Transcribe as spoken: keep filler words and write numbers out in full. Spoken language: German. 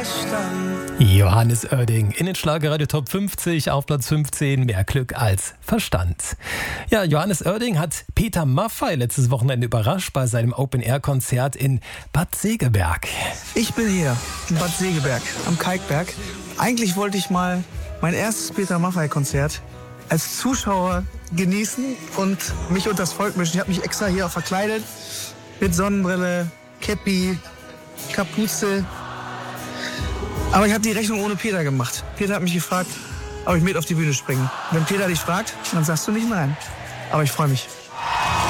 Verstand. Johannes Oerding in den Schlagerradio Top fünfzig auf Platz fünfzehn. Mehr Glück als Verstand. Ja, Johannes Oerding hat Peter Maffay letztes Wochenende überrascht bei seinem Open-Air-Konzert in Bad Segeberg. Ich bin hier in Bad Segeberg am Kalkberg. Eigentlich wollte ich mal mein erstes Peter Maffay-Konzert als Zuschauer genießen und mich unter das Volk mischen. Ich habe mich extra hier auch verkleidet mit Sonnenbrille, Käppi, Kapuze. Aber ich habe die Rechnung ohne Peter gemacht. Peter hat mich gefragt, ob ich mit auf die Bühne springe. Wenn Peter dich fragt, dann sagst du nicht nein. Aber ich freue mich.